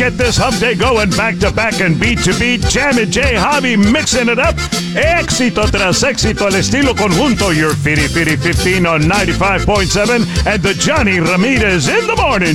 get this hump day going back to back and beat to beat. Jamie J. Javi mixing it up. Éxito tras éxito al estilo conjunto. Your Fitty Fitty 15 on 95.7 and the Johnny Ramirez in the morning